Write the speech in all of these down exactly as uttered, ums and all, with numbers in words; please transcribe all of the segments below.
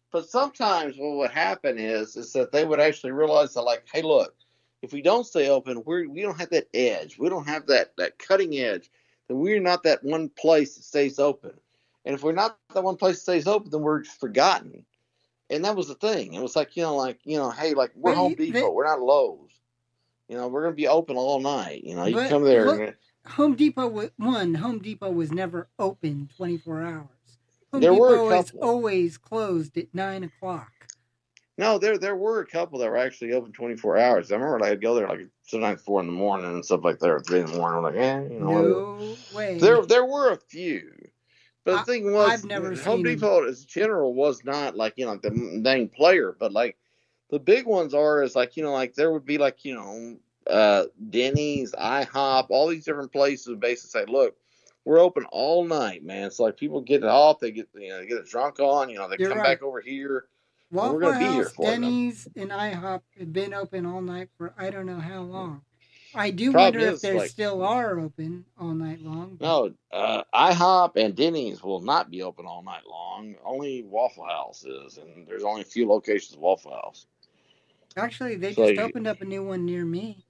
but sometimes what would happen is is that they would actually realize that, like, hey, look, if we don't stay open, we we don't have that edge. We don't have that that cutting edge. Then we're not that one place that stays open. And if we're not that one place that stays open, then we're forgotten. And that was the thing. It was like, you know, like, you know, hey, like, we're But Home you, Depot, that, we're not Lowe's. You know, we're gonna be open all night. You know, you but come there look, and Home Depot was one. Home Depot was never open twenty four hours. Home there were a Depot is couple. always closed at nine o'clock. No, there there were a couple that were actually open twenty four hours. I remember I'd go there like sometimes four in the morning and stuff like that, or three in the morning. I'm like, eh, you know, whatever. No way. There there were a few, but the I thing I've was, never Home seen them. Depot as general was not like, you know, like the main player, but like the big ones are is like, you know, like there would be like, you know, uh, Denny's, IHOP, all these different places basically say, look, we're open all night, man. It's like people get off, they get, you know, they get a drunk on, you know, they You're come back right. over here, and we're Waffle gonna be here House, for them. Denny's, and IHOP have been open all night for I don't know how long. I do wonder Problem if is, they like, still are open all night long, but no, uh, IHOP and Denny's will not be open all night long. Only Waffle House is, and there's only a few locations of Waffle House. actually, they So, just opened up a new one near me.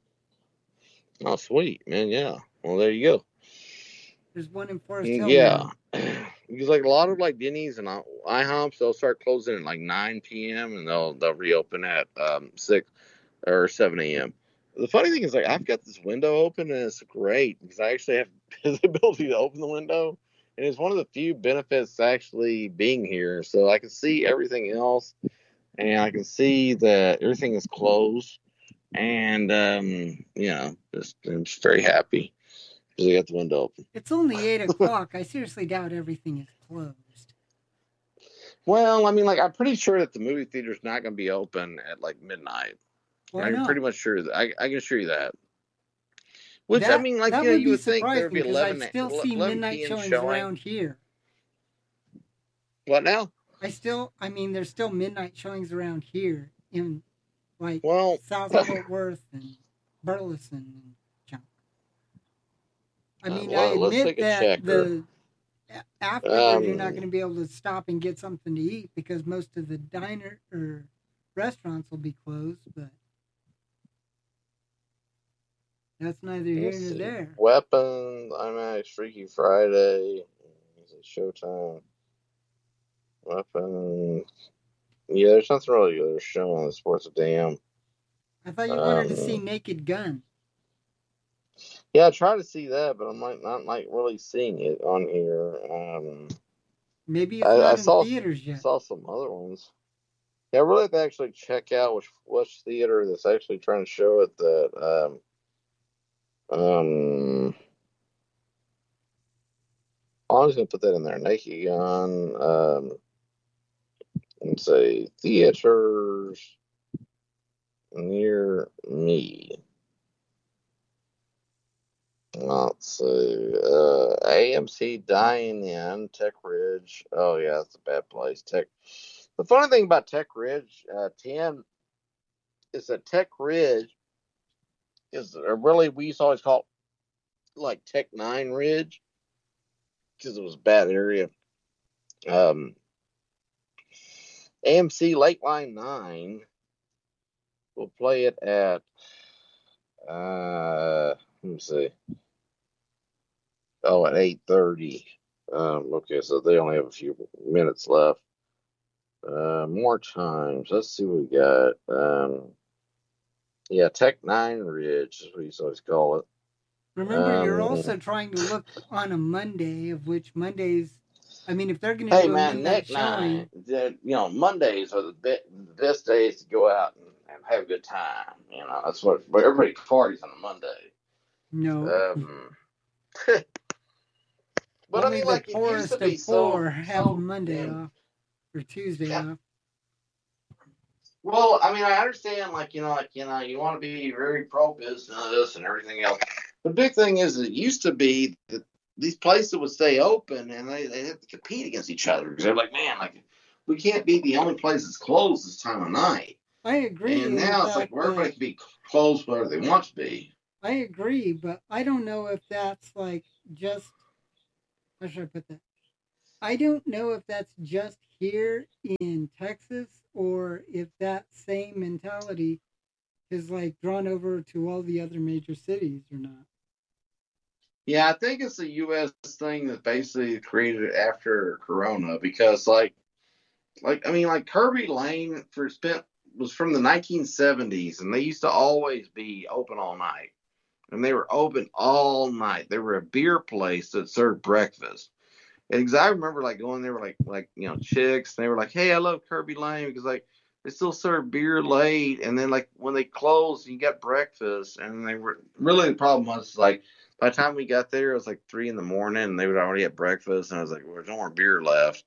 oh, sweet, man, yeah. Well, there you go. There's one in Forest Hill Yeah, now. because like a lot of like Denny's and IHOPs, they'll start closing at like nine p m and they'll they'll reopen at um, six or seven a m. The funny thing is, like, I've got this window open and it's great because I actually have the ability to open the window, and it's one of the few benefits to actually being here. So I can see everything else, and I can see that everything is closed, and um, you know, just I'm just very happy because I got the window open. It's only eight o'clock. I seriously doubt everything is closed. Well, I mean, like, I'm pretty sure that the movie theater's not going to be open at like midnight. Why I'm pretty not? much sure that I, I can assure you that. Which, I That mean, like, that you know, would you be would think there'd surprising be because I eleven still see eleven midnight p m showings showing. around here. What now? I still, I mean, there's still midnight showings around here in like Well, South Fort Worth and Burleson and junk. I uh, mean, I well, let's admit take a that checker. the afterward you're not going Um, to be able to stop and get something to eat because most of the diner or restaurants will be closed, but that's neither here let's nor see. there. Weapons, IMAX, Freaky Friday, is it Showtime? Weapons. Yeah, there's nothing really good showing on the Sports of Damn. I thought you wanted to see Um, Naked Gun. yeah, I try to see that, but I'm like not like really seeing it on here. Um, Maybe it's I, I not in saw theaters yet. saw some other ones. Yeah, I really have to actually check out which which theater that's actually trying to show it. That um um I'm just gonna put that in there. Naked Gun. Um, and say theaters near me. Let's see. Uh, A M C Dying In Tech Ridge. Oh yeah, that's a bad place. Tech. The funny thing about Tech Ridge, uh, Tim, is that Tech Ridge is a really, we used to always call it like Tech Nine Ridge because it was a bad area. Um, A M C Lake Line Nine will play it at. Uh, let me see. Oh, at eight thirty. Um, okay, so they only have a few minutes left. Uh, more times. Let's see what we got. Um, yeah, Tech Nine Ridge is what you always call it. Remember, you're Um, also trying to look on a Monday, of which Mondays, I mean, if they're going to hey do a man, midnight Nick Nine. showing, You know, Mondays are the, be- the best days to go out and, and have a good time. You know, that's what. But everybody parties on a Monday. no, Um, but I only mean, the like, it used to poorest be of so poor have so Monday damn. off or Tuesday off. Well, I mean, I understand, like, you know, like, you know, you want to be very pro business and everything else. The big thing is, it used to be that these places would stay open and they, they have to compete against each other because they're like, man, like, we can't be the only place that's closed this time of night. I agree And in the now it's like, fact well, that everybody can be closed wherever they want to be. I agree, but I don't know if that's like just, how should I put that? I don't know if that's just here in Texas or if that same mentality is like drawn over to all the other major cities or not. Yeah, I think it's a U S thing that basically created after Corona because, like, like I mean, like Kirby Lane for spent was from the nineteen seventies, and they used to always be open all night, and they were open all night. They were a beer place that served breakfast. And because I remember like going there, were like like you know chicks, and they were like, "Hey, I love Kirby Lane because like they still serve beer late." And then like when they closed, you got breakfast, and they were really the problem was like by the time we got there, it was like three in the morning, and they would already have breakfast, and I was like, "Well, there's no more beer left."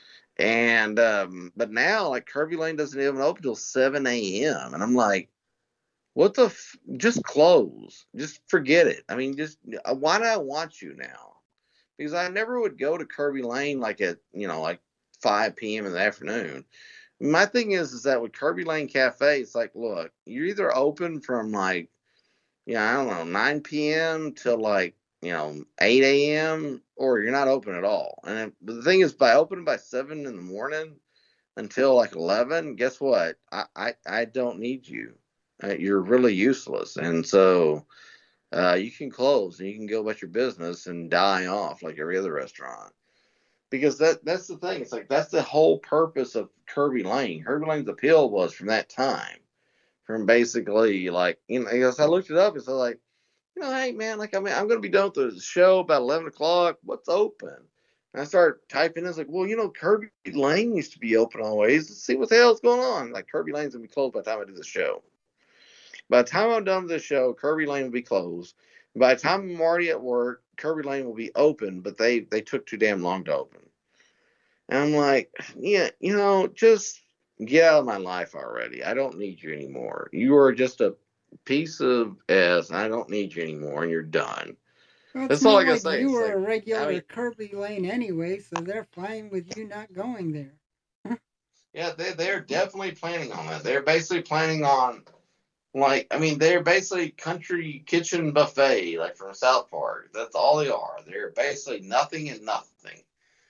And um, but now like Kirby Lane doesn't even open till seven a m, and I'm like, "What the? F- just close. Just forget it. I mean, just why do I want you now?" Because I never would go to Kirby Lane like at you know like five p m in the afternoon. My thing is is that with Kirby Lane Cafe, it's like, look, you're either open from like yeah I don't know nine p m till like you know eight a m or you're not open at all. And but the thing is, by opening by seven in the morning until like eleven, guess what? I I, I don't need you. Uh, you're really useless, and so uh, you can close and you can go about your business and die off like every other restaurant. Because that that's the thing. It's like that's the whole purpose of Kirby Lane. Kirby Lane's appeal was from that time, from basically like you know. As I looked it up, it's like you know, hey man, like I mean, I'm gonna be done with the show about eleven o'clock. What's open? And I started typing. It's like, well, you know, Kirby Lane used to be open always. Let's see what the hell's going on. Like Kirby Lane's gonna be closed by the time I do the show. By the time I'm done with this show, Kirby Lane will be closed. By the time I'm already at work, Kirby Lane will be open, but they they took too damn long to open. And I'm like, yeah, you know, just get out of my life already. I don't need you anymore. You are just a piece of ass, and I don't need you anymore, and you're done. Well, it's That's all not I gotta like say. you It's were like, a I regular mean, Kirby Lane anyway, so they're fine with you not going there. yeah, they they're definitely planning on that. They're basically planning on like, I mean, they're basically country kitchen buffet, like from South Park. That's all they are. They're basically nothing and nothing.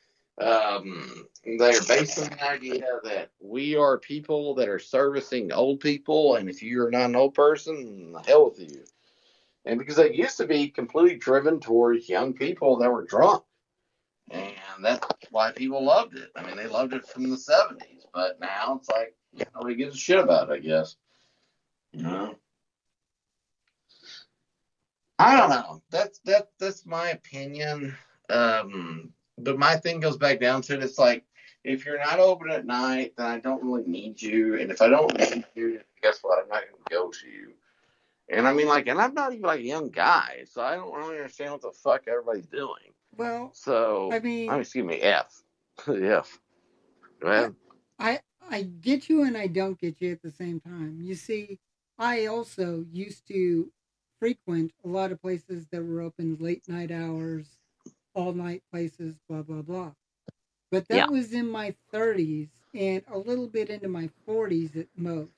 Um, they're based on the idea that we are people that are servicing old people, and if you're not an old person, the hell with you. And because they used to be completely driven towards young people that were drunk, and that's why people loved it. I mean, they loved it from the seventies, but now it's like nobody gives a shit about it. I guess. You know? I don't know. That's that that's my opinion. Um, but my thing goes back down to it. It's like if you're not open at night, then I don't really need you. And if I don't need you, guess what? I'm not going to go to you. And I mean, like, and I'm not even like a young guy, so I don't really understand what the fuck everybody's doing. Well, So, I I mean, mean, excuse me, F, F. Go I, ahead. I, I get you and I don't get you at the same time. You see, I also used to frequent a lot of places that were open late night hours, all night places, blah blah blah. But Yeah. that was in my thirties and a little bit into my forties at most.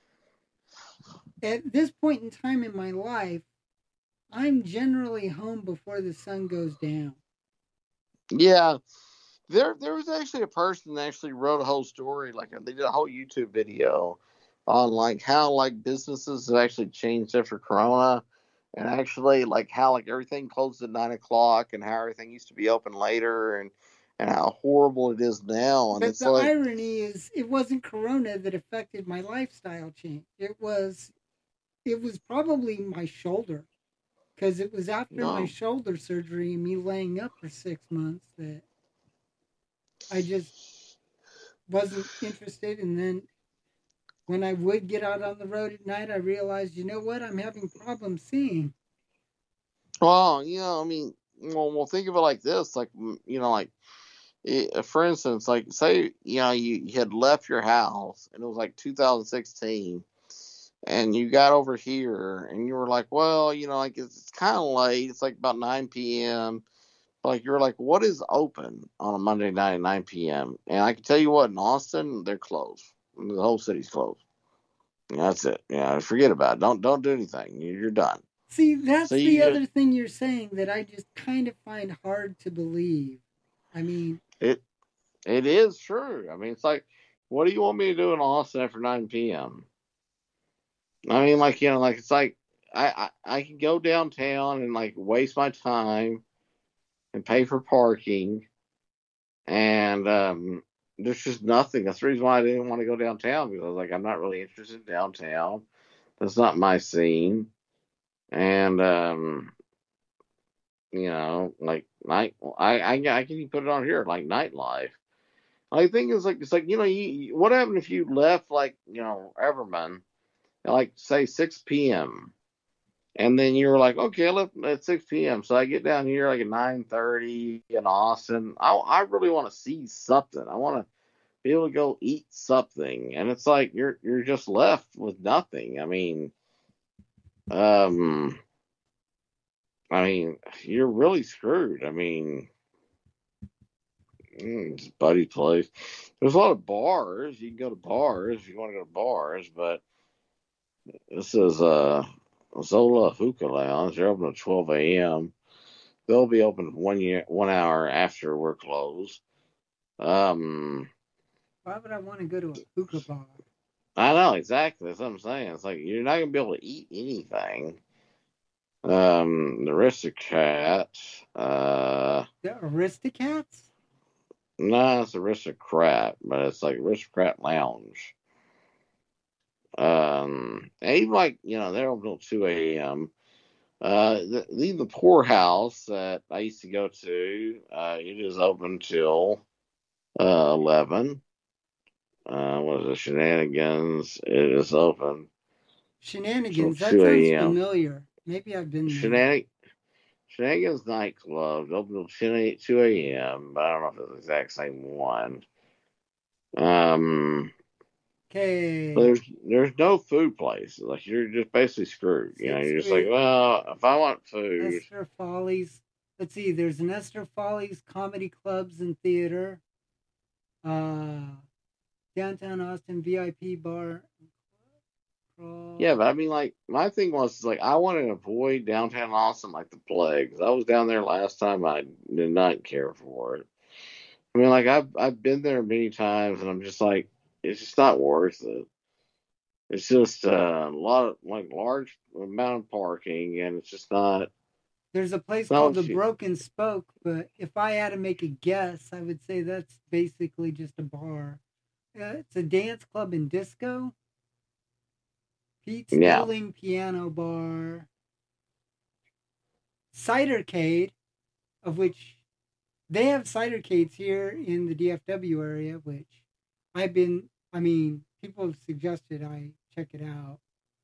At this point in time in my life, I'm generally home before the sun goes down. Yeah. There, there was actually a person that actually wrote a whole story. Like they did a whole YouTube video on like how like businesses have actually changed after Corona, and actually like how like everything closed at nine o'clock, and how everything used to be open later, and and how horrible it is now. And But it's the like, irony is, it wasn't Corona that affected my lifestyle change. It was, it was probably my shoulder, because it was after my no, shoulder surgery and me laying up for six months that I just wasn't interested. And then when I would get out on the road at night, I realized, you know what, I'm having problems seeing. well, you know, I mean, well, well, think of it like this, like you know, like it, for instance, like say you know you, you had left your house and it was like two thousand sixteen, and you got over here and you were like, well, you know, like it's, it's kind of late. It's like about nine p m. Like you're like, what is open on a Monday night at nine p m? And I can tell you what, in Austin, they're closed. The whole city's closed. And that's it. Yeah, forget about it. Don't don't do anything. You're done. See, So that's the you just other thing you're saying that I just kind of find hard to believe. I mean, It it is true. I mean, it's like, what do you want me to do in Austin after nine p.m.? I mean, like, you know, like it's like I, I I can go downtown and like waste my time and pay for parking, and um, there's just nothing. That's the reason why I didn't want to go downtown, because I was like, I'm not really interested in downtown. That's not my scene, and um, you know, like night. I I I can even put it on here like nightlife. I think it's like it's like you know, you, what happened if you left like you know Everman at like say six p.m. and then you were like, okay, I left at six p.m. So I get down here like at nine thirty in Austin. I I really want to see something. I want to be able to go eat something, and it's like you're you're just left with nothing. I mean, um, I mean, you're really screwed. I mean, mm, buddy place. There's a lot of bars. You can go to bars if you want to go to bars, but this is uh Zola Hookah Lounge. They're open at twelve a.m. They'll be open one year, one hour after we're closed. Um, Why would I want to go to a hookah bar? I know exactly. That's what I'm saying. It's like you're not gonna be able to eat anything. Um, the Aristocrat. Uh, The Aristocats? no, it's Aristocrat, but it's like Aristocrat Lounge. Um, and even like you know they're open until two a.m. Uh, the, the the poorhouse that I used to go to, uh, it is open till uh, eleven. Uh, what is it? Shenanigans. It is open till Shenanigans. That two sounds a.m. familiar. Maybe I've been there. Shenanig- Shenanigans nightclub open till two a.m. But I don't know if it's the exact same one. Um, Okay. there's there's no food place. Like you're just basically screwed. You know, Sixth you're just like, Street, well, if I want food, Esther Follies. Let's see. There's an Esther Follies comedy clubs and theater. Uh, downtown Austin V I P bar. yeah. Crawl. But I mean, like my thing was like I wanted to avoid downtown Austin like the plague. 'Cause I was down there last time. I did not care for it. I mean, like I've I've been there many times, and I'm just like, it's just not worth it. It's just uh, a lot of like large amount of parking, and it's just not. There's a place It's not called the what you, Broken Spoke, but if I had to make a guess, I would say that's basically just a bar. Uh, it's a dance club and disco. Pete yeah, Sterling Piano Bar. Cidercade, of which they have cidercades here in the D F W area, which I've been, I mean, people have suggested I check it out.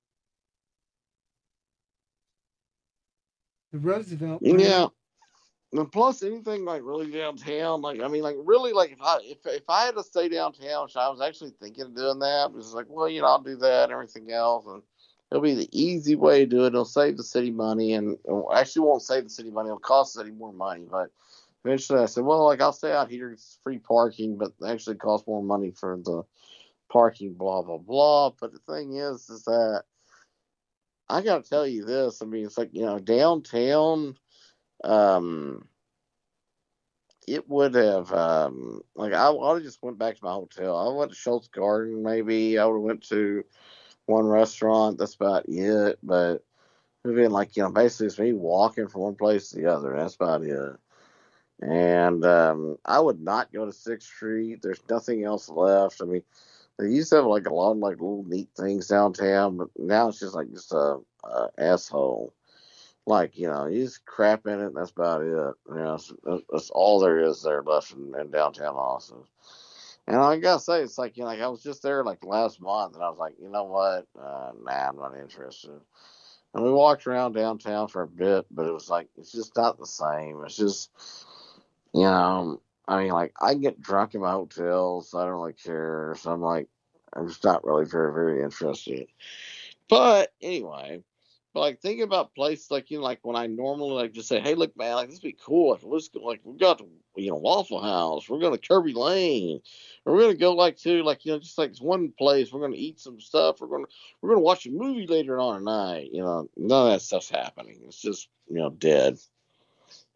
The Roosevelt yeah. Plant. And plus, anything like really downtown, like I mean, like really, like if I if if I had to stay downtown, which I was actually thinking of doing that, it was like, well, you know, I'll do that and everything else, and it'll be the easy way to do it. It'll save the city money, and well, actually won't save the city money. It'll cost the city more money, but eventually I said, well, like I'll stay out here. It's free parking, but it actually costs more money for the parking, blah blah blah. But the thing is, is that I got to tell you this. I mean, it's like you know, downtown. Um, it would have um like I would have just went back to my hotel. I went to Schultz Garden maybe. I would have went to one restaurant. That's about it. But it would have been like you know basically it's me walking from one place to the other. That's about it. And um, I would not go to Sixth Street. There's nothing else left. I mean, they used to have like a lot of like little neat things downtown, but now it's just like just a, a asshole. Like you know, you just crap in it. And that's about it. You know, that's, that's all there is there left in, in downtown Austin. And I gotta say, it's like you know, like I was just there like last month, and I was like, you know what? Uh, nah, I'm not interested. And we walked around downtown for a bit, but it was like it's just not the same. It's just you know, I mean, like I get drunk in my hotels, so I don't really care. So I'm like, I'm just not really very very interested. But anyway, but like thinking about places like you know, like when I normally like just say, hey, look, man, like this would be cool. Like let's go, like we got to, you know Waffle House. We're going to Kirby Lane. Or we're going to go like to like you know just like one place. We're going to eat some stuff. We're going to we're going to watch a movie later on tonight. You know, none of that stuff's happening. It's just you know dead.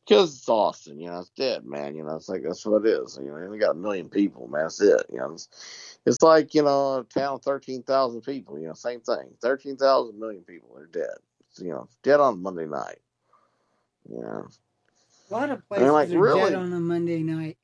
Because it's Austin, you know, it's dead, man. You know, it's like that's what it is. You know, you only got a million people, man. That's it. You know, it's, it's like, you know, a town of thirteen thousand people. You know, same thing. Thirteen thousand million people are dead. It's, you know, dead on Monday night. You know, A lot of I mean, like places are dead really, on a Monday night.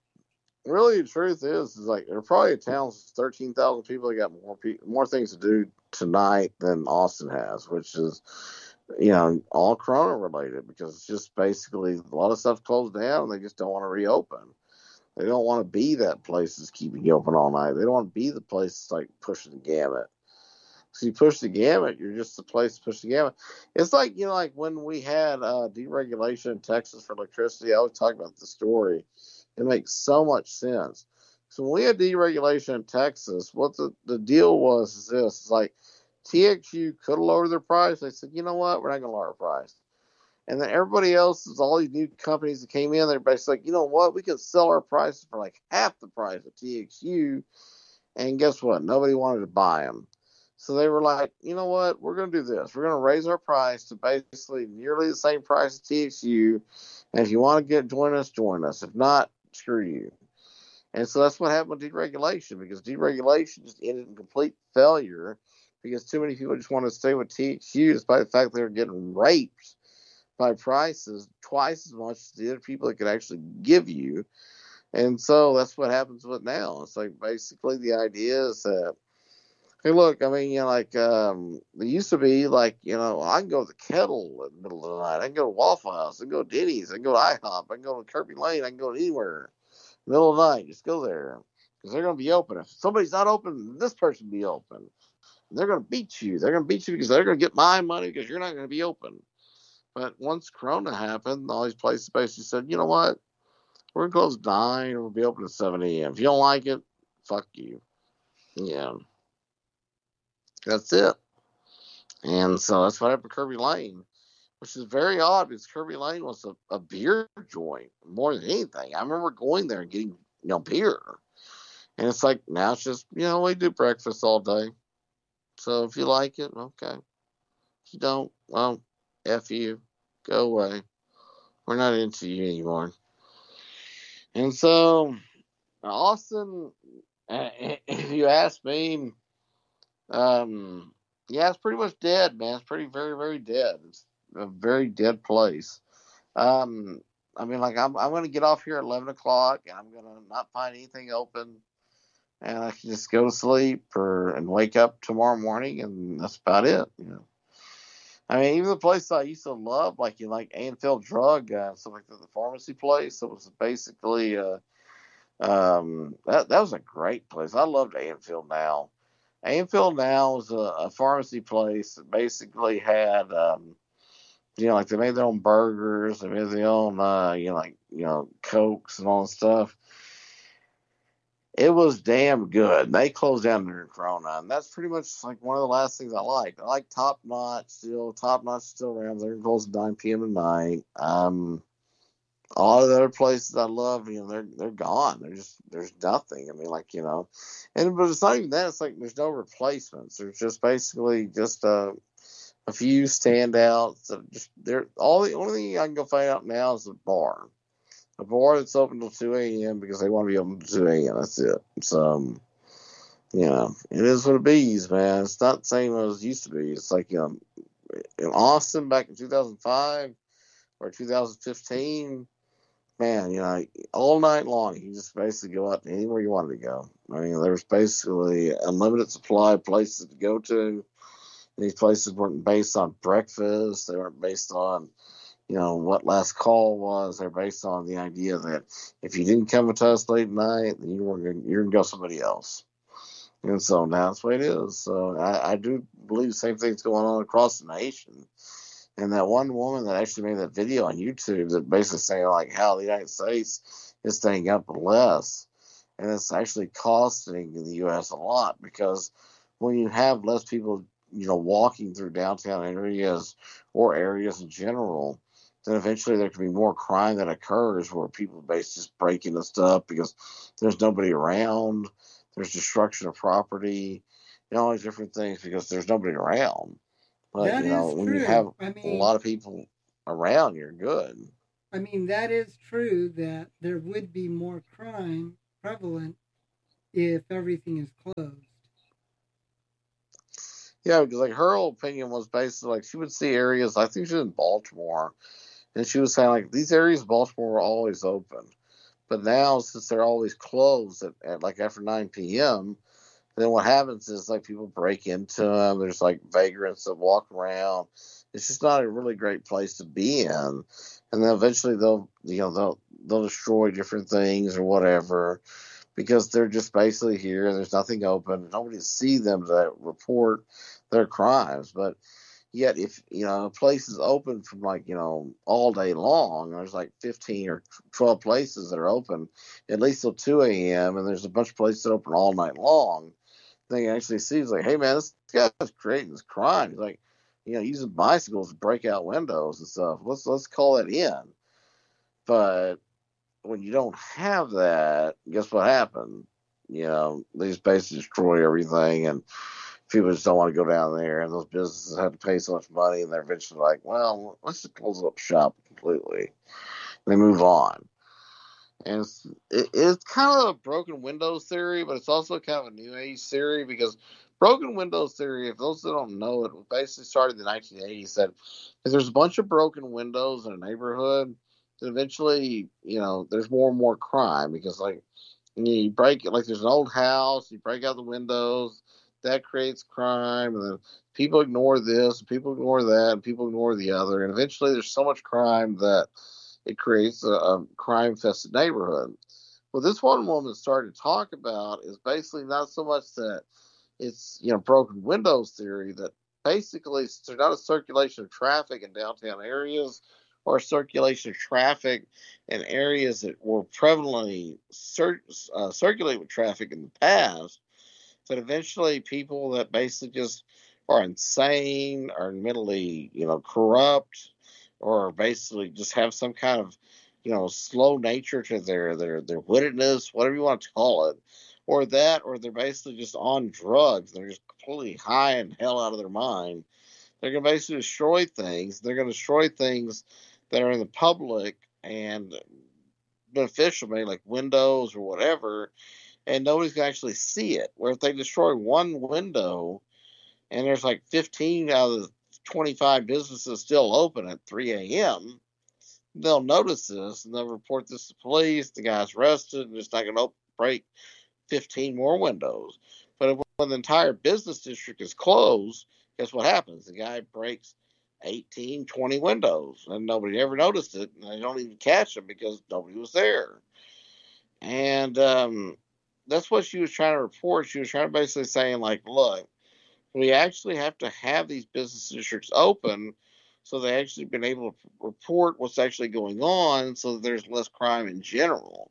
really, the truth is, is like there's probably a town of thirteen thousand people that got more pe- more things to do tonight than Austin has, which is, you know, all Corona related because it's just basically a lot of stuff closed down and they just don't want to reopen. They don't want to be that place that's keeping you open all night. They don't want to be the place that's like pushing the gamut. So you push the gamut, you're just the place to push the gamut. It's like, you know, like when we had uh, deregulation in Texas for electricity, I always talk about the story. It makes so much sense. So when we had deregulation in Texas, what the, the deal was is this. It's like T X U could have lowered their price. They said, you know what, we're not going to lower our price. And then everybody else, is all these new companies that came in, they're basically like, you know what, we can sell our prices for like half the price of T X U. And guess what? Nobody wanted to buy them. So they were like, you know what? We're going to do this. We're going to raise our price to basically nearly the same price as T X U. And if you want to get join us, join us. If not, screw you. And so that's what happened with deregulation, because deregulation just ended in complete failure because too many people just want to stay with T X U despite the fact they were getting raped by prices twice as much as the other people that could actually give you. And so that's what happens with now. It's like basically the idea is that, hey, look, I mean, you know, like um, it used to be like, you know, I can go to the Kettle in the middle of the night. I can go to Waffle House. I can go to Denny's. I can go to IHOP. I can go to Kirby Lane. I can go anywhere. Middle of the night, just go there because they're going to be open. If somebody's not open, this person will be open. They're going to beat you. They're going to beat you because they're going to get my money because you're not going to be open. But once Corona happened, all these places basically said, you know what? We're going to close at nine and we'll be open at seven a.m. If you don't like it, fuck you. Yeah. That's it. And so that's what happened to Kirby Lane, which is very odd because Kirby Lane was a, a beer joint more than anything. I remember going there and getting, you know, beer. And it's like, now it's just, you know, we do breakfast all day. So if you like it, okay. If you don't, well, F you. Go away. We're not into you anymore. And so, Austin, if you ask me, um, yeah, it's pretty much dead, man. It's pretty, very, very dead. It's a very dead place. Um, I mean, like, I'm, I'm going to get off here at eleven o'clock and I'm going to not find anything open. And I can just go to sleep or and wake up tomorrow morning, and that's about it. You know, I mean, even the place I used to love, like you like A and Phil Drug, uh, something like that, the pharmacy place. It was basically uh, um, that that was a great place. I loved A and Phil Now. A and Phil Now was a, a pharmacy place that basically had, um, you know, like they made their own burgers, they made their own, uh, you know, like you know, Cokes and all that stuff. It was damn good. They closed down during Corona, and that's pretty much like one of the last things I liked. I like Top Notch still. Top Notch still around. They're closed at nine p.m. at night. Um, all of the other places I love, you know, they're they're gone. They're just there's nothing. I mean, like you know, and but it's not even that. It's like there's no replacements. There's just basically just a a few standouts. Just they're all the only thing I can go find out now is a bar. A bar that's open till two a.m. because they want to be open till two a.m. That's it. So, um, you know, it is what it is, man. It's not the same as it used to be. It's like, you know, in Austin back in two thousand five or two thousand fifteen, man, you know, all night long, you just basically go out anywhere you wanted to go. I mean, there was basically unlimited supply of places to go to. These places weren't based on breakfast. They weren't based on, you know, what last call was. They're based on the idea that if you didn't come to us late at night, then you were gonna, you're going to go somebody else. And so now that's the way it is. So I, I do believe the same thing's going on across the nation. And that one woman that actually made that video on YouTube that basically saying like how the United States is staying up less. And it's actually costing the U S a lot because when you have less people, you know, walking through downtown areas or areas in general, then eventually there can be more crime that occurs where people basically just break into stuff because there's nobody around. There's destruction of property, and all these different things because there's nobody around. But, That you know, is when you true. have I a mean, lot of people around, you're good. I mean, that is true that there would be more crime prevalent if everything is closed. Yeah, because like her whole opinion was basically like she would see areas. I think she was in Baltimore, and she was saying like these areas of Baltimore were always open, but now since they're always closed at, at like after nine p m, then what happens is like people break into them. There's like vagrants that walk around. It's just not a really great place to be in. And then eventually they'll you know they'll they'll destroy different things or whatever because they're just basically here and there's nothing open. Nobody see them to report their crimes. But yet if you know a place is open from like you know all day long, there's like fifteen or twelve places that are open at least till two a.m. and there's a bunch of places that open all night long. Thing actually sees like, hey man, this guy's creating this crime. He's like, you know, using bicycles to break out windows and stuff. Let's let's call it in. But when you don't have that, guess what happened? You know, they just basically destroy everything, and people just don't want to go down there. And those businesses have to pay so much money, and they're eventually like, well, let's just close up shop completely. And they move on. And it's, it, it's kind of a broken windows theory, but it's also kind of a new age theory because broken windows theory, if those that don't know it, basically started in the nineteen eighties. That if there's a bunch of broken windows in a neighborhood, then eventually, you know, there's more and more crime because, like, you break it, like there's an old house, you break out the windows, that creates crime, and then people ignore this, and people ignore that, and people ignore the other, and eventually there's so much crime that it creates a, a crime-infested neighborhood. What this one woman started to talk about is basically not so much that it's you know broken windows theory, that basically there's not a circulation of traffic in downtown areas or a circulation of traffic in areas that were prevalently cir- uh, circulate with traffic in the past, but eventually people that basically just are insane, are mentally you know corrupt, or basically just have some kind of, you know, slow nature to their their their wittedness, whatever you want to call it, or that, or they're basically just on drugs. They're just completely high and hell out of their mind. They're going to basically destroy things. They're going to destroy things that are in the public and beneficial, maybe like windows or whatever, and nobody's going to actually see it. Where if they destroy one window and there's like fifteen out of the twenty-five businesses still open at three a.m., they'll notice this and they'll report this to police. The guy's arrested and it's not going to break fifteen more windows. But when the entire business district is closed, guess what happens? The guy breaks eighteen, twenty windows and nobody ever noticed it. And they don't even catch him because nobody was there. And um, that's what she was trying to report. She was trying to basically saying, like, look, we actually have to have these business districts open so they actually been able to report what's actually going on so that there's less crime in general.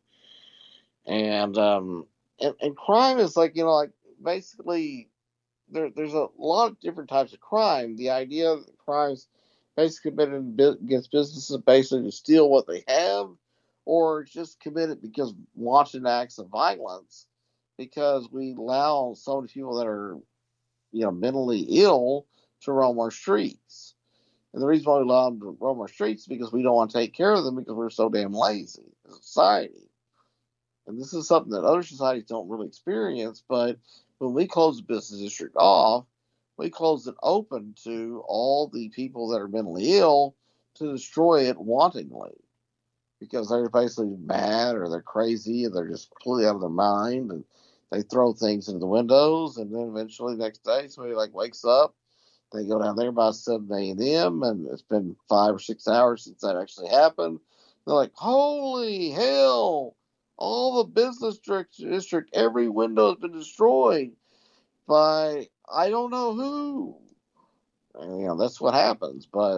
And um and, and crime is like, you know, like basically there there's a lot of different types of crime. The idea that crimes basically committed against businesses basically to steal what they have, or just committed because wanton acts of violence because we allow so many people that are you know, mentally ill to roam our streets. And the reason why we allow them to roam our streets is because we don't want to take care of them because we're so damn lazy as a society. And this is something that other societies don't really experience, but when we close the business district off, we close it open to all the people that are mentally ill to destroy it wantingly because they're basically mad or they're crazy and they're just completely out of their mind and they throw things into the windows and then eventually the next day somebody like wakes up, they go down there by seven a.m. and it's been five or six hours since that actually happened. They're like, holy hell, all the business district, district every window has been destroyed by I don't know who. And, you know, that's what happens. But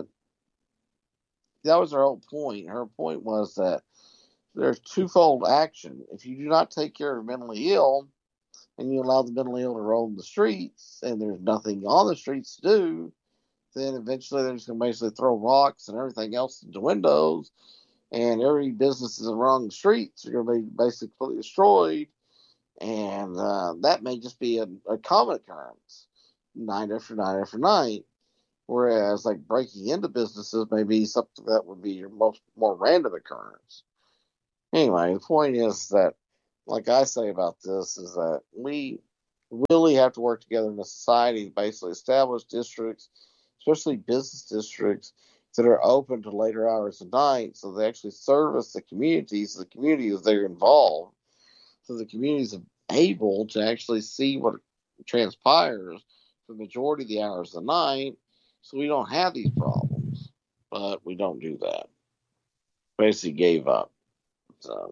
that was her whole point. Her point was that there's twofold action. If you do not take care of mentally ill and you allow the mentally ill to roam the streets and there's nothing on the streets to do, then eventually they're just going to basically throw rocks and everything else into windows and every business is along the streets are going to be basically completely destroyed. And uh, that may just be a, a common occurrence night after night after night. Whereas like breaking into businesses may be something that would be your most more random occurrence. Anyway, the point is that, like I say about this, is that we really have to work together in a society to basically establish districts, especially business districts, that are open to later hours of night, so they actually service the communities, the communities that are involved, so the communities are able to actually see what transpires for the majority of the hours of the night, so we don't have these problems. But we don't do that. Basically, gave up. So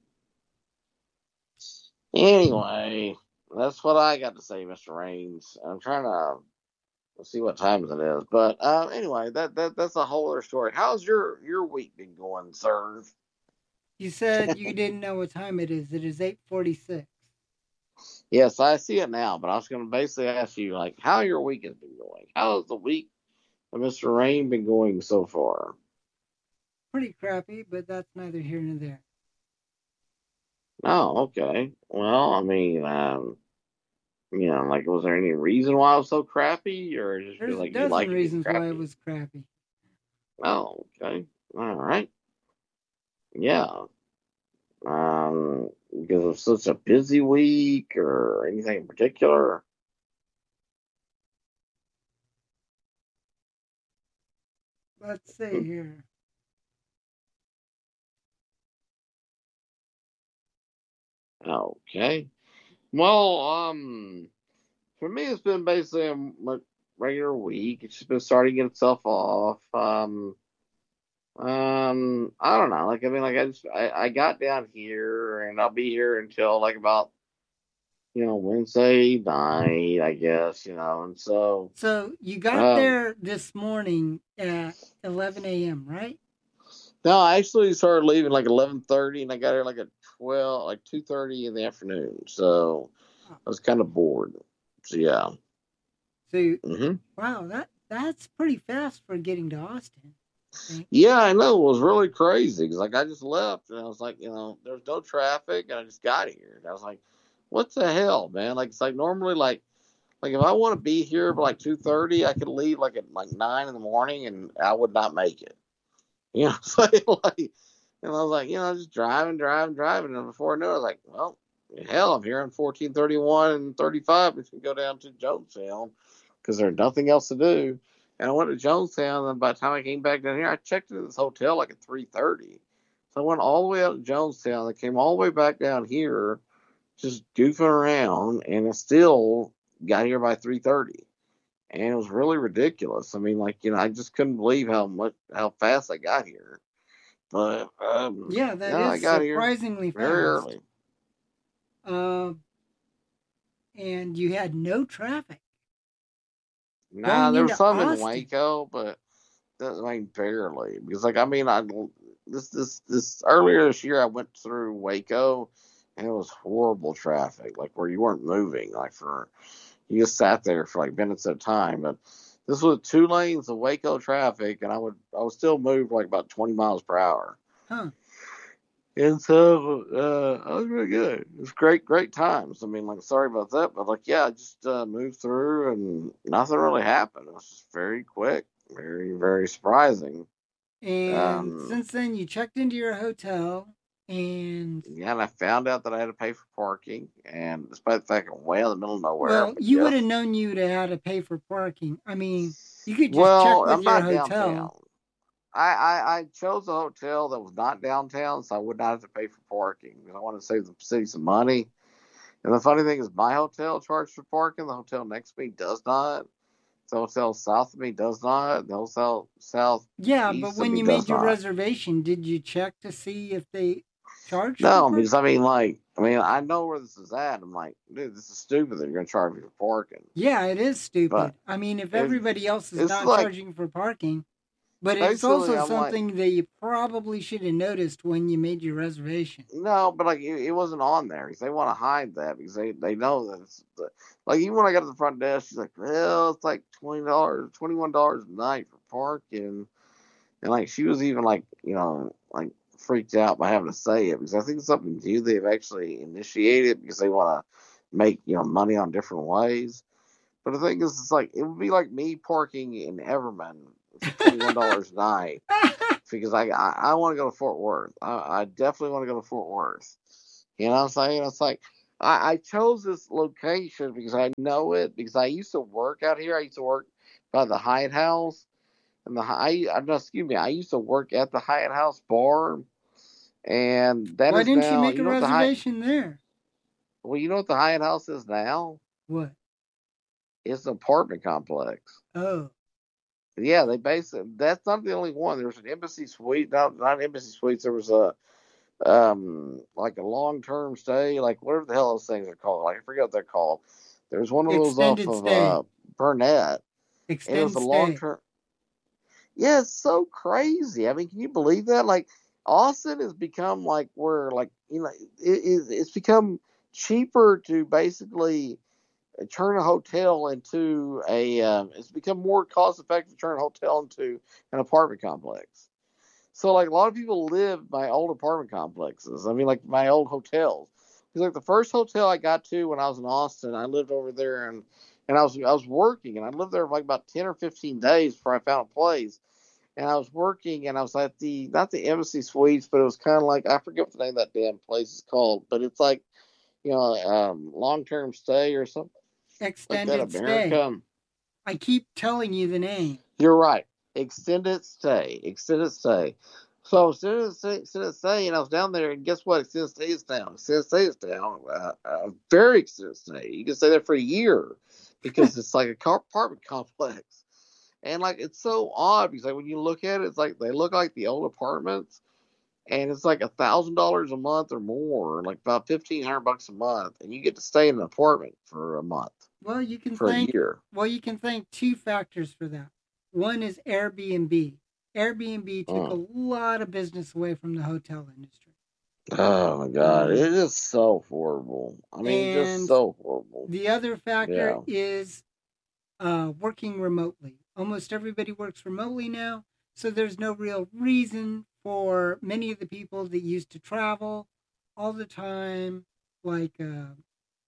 anyway, that's what I got to say, Mister Rains. I'm trying to see what time it is, but uh, anyway, that, that that's a whole other story. How's your your week been going, sir? You said you didn't know what time it is. It is eight forty-six. Yes, I see it now, but I was going to basically ask you, like, how your week has been going. How has the week of Mister Rain been going so far? Pretty crappy, but that's neither here nor there. Oh, okay. Well, I mean, um, you know, like, was there any reason why it was so crappy, or just feel There's a like you dozen like it being reasons why it crappy? was crappy. Oh, okay. All right. Yeah. Um, because of such a busy week or anything in particular? Let's see here. Okay. Well, um, for me, it's been basically a regular week. It's just been starting to get itself off. Um, um, I don't know. Like, I mean, like, I just, I, I got down here and I'll be here until like about, you know, Wednesday night, I guess, you know, and so, So you got um, there this morning at eleven a m, right? no, I actually started leaving like eleven thirty and I got here like at twelve, like two thirty in the afternoon. So Oh, I was kind of bored. So, yeah. so you, hmm wow, that that's pretty fast for getting to Austin. I think. Yeah, I know. It was really crazy because, like, I just left and I was like, you know, there's no traffic and I just got here. And I was like, what the hell, man? Like, it's like normally, like, like if I want to be here by like two thirty, I could leave like at like nine in the morning and I would not make it. You know, so like, and I was like, you know, just driving, driving, driving, and before I knew it, I was like, well, hell, I'm here on fourteen thirty-one and thirty-five. We can go down to Jonestown because there's nothing else to do. And I went to Jonestown, and by the time I came back down here, I checked into this hotel like at three thirty. So I went all the way out to Jonestown. I came all the way back down here, just goofing around, and I still got here by three thirty. And it was really ridiculous. I mean, like, you know, I just couldn't believe how much how fast I got here. But um, Yeah, you that know, I is got here surprisingly very fast. early. Uh, and you had no traffic Nah, going there was into some in Austin. Waco, but I mean barely because, like, I mean, I this this this earlier this year I went through Waco, and it was horrible traffic, like where you weren't moving, like for you just sat there for like minutes at a time. But this was two lanes of Waco traffic, and I would I would still move like about twenty miles per hour. Huh. And so uh, I was really good. It was great, great times. I mean, like, sorry about that, but like, yeah, I just uh, moved through and nothing really happened. It was just very quick, very, very surprising. And Um, since then, you checked into your hotel, and yeah, and I found out that I had to pay for parking, and despite the fact I'm way in the middle of nowhere, well, but you would have yes. known you to how to pay for parking. I mean, you could just check Well, with I'm your not hotel. downtown. I, I, I chose a hotel that was not downtown, so I would not have to pay for parking. I want to save the city some money. And the funny thing is, my hotel charges for parking. The hotel next to me does not. The hotel south of me does not. The hotel south Yeah, but east of when me you does made your not. reservation, did you check to see if they charged for No, because parking? I mean, like, I mean, I know where this is at. I'm like, dude, this is stupid that you're gonna charge me for parking. Yeah, it is But stupid. I mean, if it, everybody else is it's not like charging for parking, but it's basically, also I'm like, something that you probably should have noticed when you made your reservation. no, but like, it, it wasn't on there because they want to hide that because they they know that it's the, like, even when I got to the front desk, she's like, well, it's like twenty dollars, twenty one dollars a night for parking. And like she was even like, you know, like freaked out by having to say it because I think it's something new they've actually initiated because they want to make, you know, money on different ways. But the thing is, it's like it would be like me parking in Everman for twenty one dollars a night because I I, I want to go to Fort Worth. I, I definitely want to go to Fort Worth. You know what I'm saying? It's like I, I chose this location because I know it because I used to work out here. I used to work by the Hyatt House, and the I, I no, excuse me. I used to work at the Hyatt House bar, and that Why is didn't you now. make You a know what the Hyatt? reservation there? Well, you know what the Hyatt House is now? What? It's an apartment complex. Oh. Yeah, they basically that's not the only one. There was an Embassy Suite, not not Embassy Suites. There was a um like a long term stay, like whatever the hell those things are called. Like I forget what they're called. There was one of those off Extended of stay. uh Burnett, and it was Extended a long stay. term. Yeah, it's so crazy. I mean, can you believe that? Like Austin has become like where like you know it, it, it's become cheaper to basically turn a hotel into a. Um, it's become more cost effective to turn a hotel into an apartment complex. So like a lot of people live by old apartment complexes. I mean, like my old hotels. Because like the first hotel I got to when I was in Austin, I lived over there and and I was I was working and I lived there for like about ten or fifteen days before I found a place. And I was working and I was at the not the Embassy Suites, but it was kind of like I forget what the name of that damn place is called, but it's like you know um, long term stay or something like that. Extended stay. America. I keep telling you the name. You're right. Extended stay. Extended stay. So extended stay, extended stay, and I was down there, and guess what? Extended stay is down. Extended stay is down. Uh, uh, very extended stay. You can stay there for a year because it's like a car- apartment complex, and like it's so odd because like when you look at it, it's like they look like the old apartments, and it's like a thousand dollars a month or more, like about fifteen hundred bucks a month, and you get to stay in an apartment for a month, Well, you can for a thank year. well, you can thank two factors for that. One is Airbnb. Airbnb took a Mm. lot of business away from the hotel industry. Oh my god, it Um, is so horrible. I mean, just and so horrible. the other factor Yeah. is uh, working remotely. Almost everybody works remotely now, so there's no real reason for many of the people that used to travel all the time, like uh,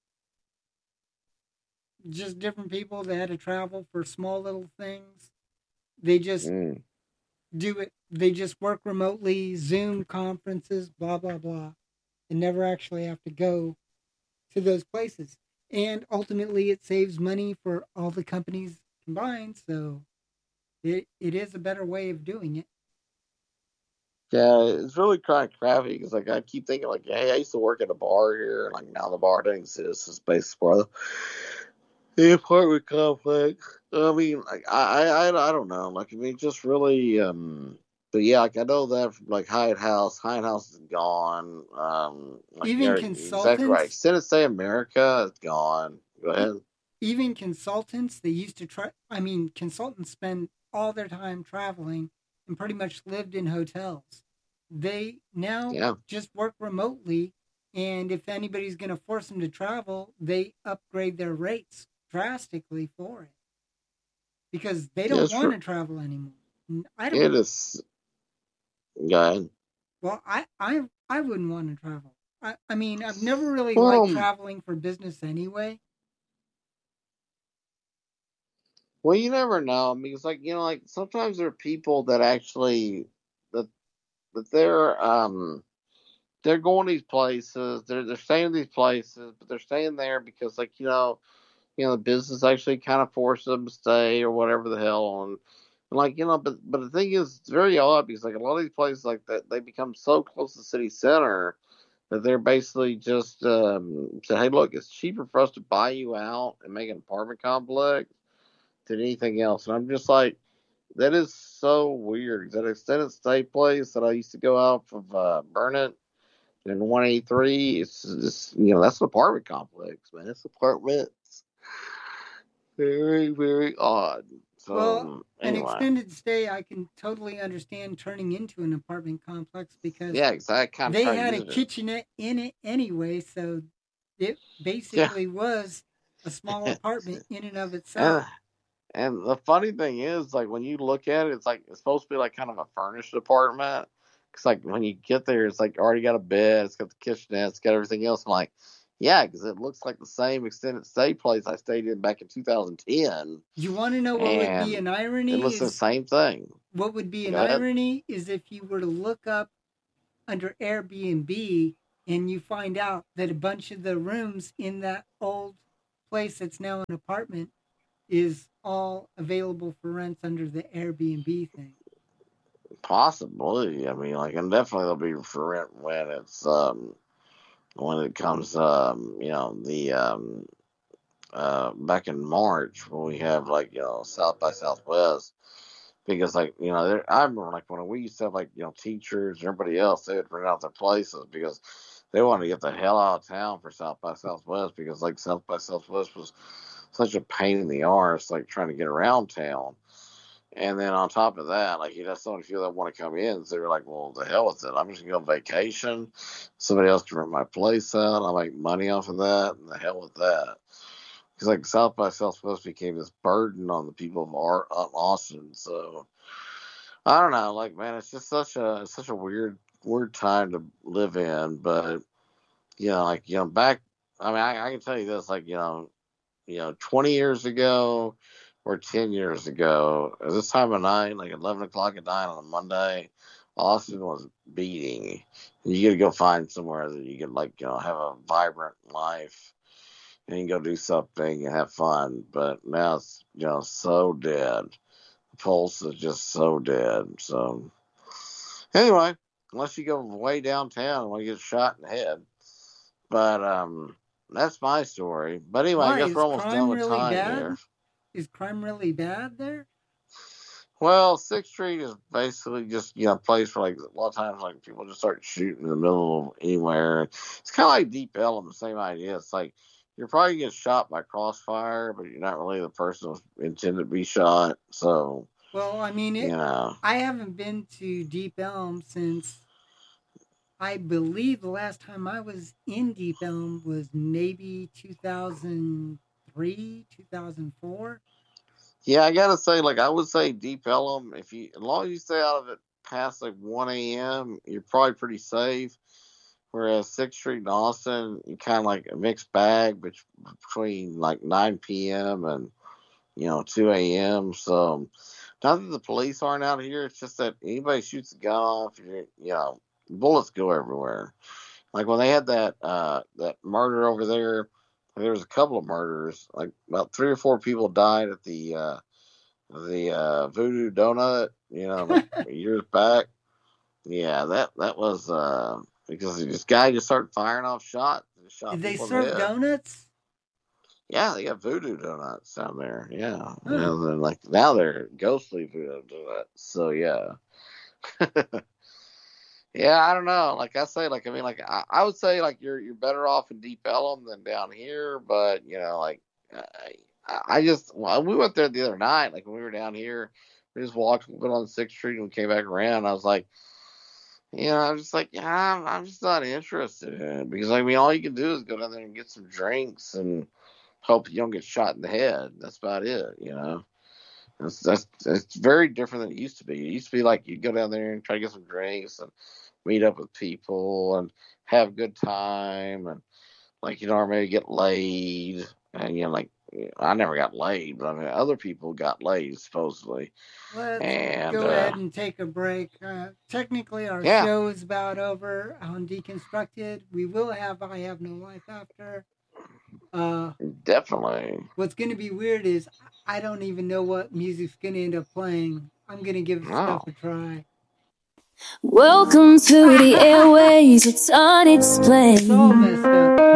just different people that had to travel for small little things. They just Mm. do it. They just work remotely, Zoom conferences, blah blah blah, and never actually have to go to those places. And ultimately, it saves money for all the companies combined. So it, it is a better way of doing it. Yeah, it's really kind of crappy because like I keep thinking like, hey, I used to work at a bar here, and like now the bar doesn't exist. It's basically part of the apartment complex. I mean, like I, I, I don't know. Like I mean, just really. Um, but yeah, like I know that from like Hyatt House. Hyatt House is gone. Um, like Even you're exactly right. consultants, Extended Stay America is gone. Go e- ahead. even consultants, they used to try. I mean, consultants spend all their time traveling and pretty much lived in hotels. They now Yeah. just work remotely, and if anybody's going to force them to travel, they upgrade their rates drastically for it because they Yeah, don't it's want true. to travel anymore. I don't. It is. Go ahead. Well, I I I wouldn't want to travel. I I mean, I've never really liked Well, traveling for business anyway. well, you never know because, like, you know, like sometimes there are people that actually that that they're um they're going to these places, they're they're staying in these places, but they're staying there because, like, you know, you know, the business actually kind of forces them to stay or whatever the hell, and, and like, you know, but but the thing is, it's very odd because like a lot of these places like that, they become so close to the city center that they're basically just um say, hey, look, it's cheaper for us to buy you out and make an apartment complex than anything else. And I'm just like, that is so weird. That extended stay place that I used to go out of uh, Burnett in one eighty-three, it's just, you know, that's an apartment complex, man. It's apartments. Very, very odd. So, Well, um, an anyway. extended stay, I can totally understand turning into an apartment complex because Yeah, because I kind of they try to had a use it. kitchenette in it anyway, so it Yeah. basically was a small apartment in and of and, itself. and the funny thing is, like, when you look at it, it's like, it's supposed to be like kind of a furnished apartment. Because, like, when you get there, it's like already got a bed, it's got the kitchenette, it's got everything else. I'm like, Yeah, because it looks like the same extended stay place I stayed in back in two thousand ten, You want to know what would be and an it irony? looks the Is same thing. what would be an Go ahead. irony is if you were to look up under Airbnb and you find out that a bunch of the rooms in that old place that's now an apartment is all available for rents under the Airbnb thing. Possibly. I mean, like, and definitely they'll be for rent when it's um when it comes um you know the um uh back in March when we have like you know South by Southwest. Because like you know, there, I remember like when we used to have like you know teachers and everybody else, they would rent out their places because they wanted to get the hell out of town for South by Southwest because like South by Southwest was such a pain in the arse, like trying to get around town. And then on top of that, like you know, so many people that want to come in, so they're like, well, the hell with it. I'm just gonna go on vacation. Somebody else can rent my place out. I make money off of that, and the hell with that. Because like South by Southwest became this burden on the people of Ar- uh, Austin. So I don't know, like man, it's just such a such a weird weird time to live in. But you know, like you know, back. I mean, I, I can tell you this, like you know, you know, twenty years ago or ten years ago, at this time of night, like eleven o'clock at night on a Monday, Austin was beating. You got to go find somewhere that you can like you know have a vibrant life and you can go do something and have fun. But now it's you know so dead. The pulse is just so dead. So anyway, unless you go way downtown and want to get shot in the head. But um, that's my story. But anyway, I Why guess we're is almost done crime with really time here. bad? Is crime really bad there? Well, Sixth Street is basically just you know a place where like a lot of times like people just start shooting in the middle of anywhere. It's kind of like Deep Ellum, the same idea. It's like you're probably getting shot by crossfire, but you're not really the person who's intended to be shot. So Well, I mean, you it, know, I haven't been to Deep Elm since I believe the last time I was in Deep Elm was maybe two thousand three, two thousand four. yeah, I gotta say, like I would say Deep Ellum, if you as long as you stay out of it past like one a m, you're probably pretty safe. Whereas Sixth Street in Austin, you kind of like a mixed bag between like nine p m and you know two a m. So not that the police aren't out here, it's just that anybody shoots a gun off, you you know, bullets go everywhere. Like when they had that uh, that murder over there, there was a couple of murders. Like about three or four people died at the uh, the uh, Voodoo Donut, you know, like years back. Yeah, that that was uh, because this guy just started firing off shots and shot Did they people in the serve head. donuts? Yeah, they got Voodoo Donuts down there. Yeah, Huh. and then like now they're ghostly Voodoo Donuts. So yeah. Yeah, I don't know. Like I say, like I mean, like I, I would say, like you're you're better off in Deep Ellum than down here. But you know, like I, I just well, we went there the other night. Like when we were down here, we just walked a little bit on Sixth Street and we came back around. I was like, you know, I'm just like, yeah, I'm, I'm just not interested in it because I mean, all you can do is go down there and get some drinks and hope you don't get shot in the head. That's about it. You know. That's, that's it's very different than it used to be. It used to be like you go down there and try to get some drinks and meet up with people and have a good time and like you know or maybe get laid and you know like I never got laid, but I mean other people got laid supposedly. Let's And go uh, ahead and take a break. Uh, technically, our yeah, show is about over on Deconstructed. We will have I Have No Life After. Uh, definitely. what's going to be weird is I don't even know what music's going to end up playing. I'm going to give Oh. stuff a try. Welcome to the airways, it's unexplained. It's all messed up.